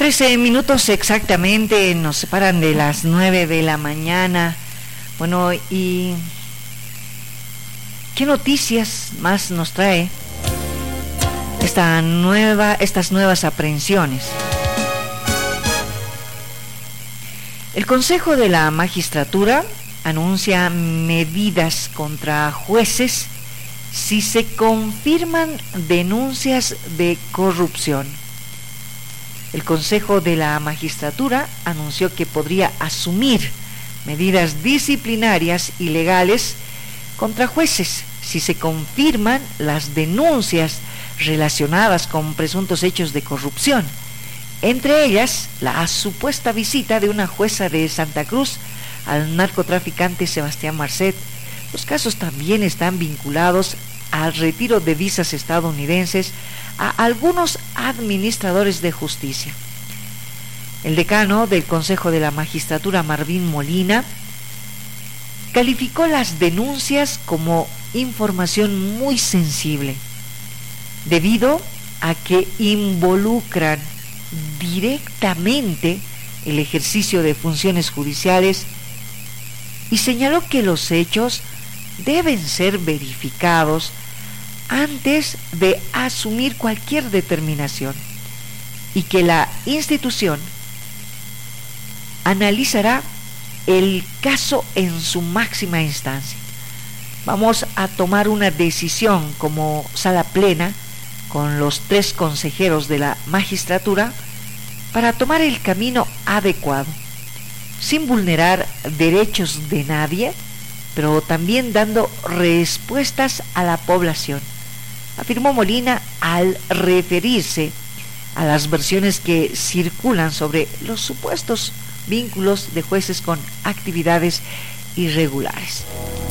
13 minutos exactamente nos separan de las 9 de la mañana. Bueno, ¿y qué noticias más nos trae estas nuevas aprehensiones? El Consejo de la Magistratura anuncia medidas contra jueces si se confirman denuncias de corrupción. El Consejo de la Magistratura anunció que podría asumir medidas disciplinarias y legales contra jueces si se confirman las denuncias relacionadas con presuntos hechos de corrupción, entre ellas la supuesta visita de una jueza de Santa Cruz al narcotraficante Sebastián Marcet. Los casos también están vinculados al retiro de visas estadounidenses a algunos administradores de justicia. El decano del Consejo de la Magistratura, Marvín Molina, calificó las denuncias como información muy sensible, debido a que involucran directamente el ejercicio de funciones judiciales, y señaló que los hechos deben ser verificados antes de asumir cualquier determinación y que la institución analizará el caso en su máxima instancia. Vamos a tomar una decisión como sala plena con los 3 consejeros de la magistratura para tomar el camino adecuado, sin vulnerar derechos de nadie, pero también dando respuestas a la población, afirmó Molina al referirse a las versiones que circulan sobre los supuestos vínculos de jueces con actividades irregulares.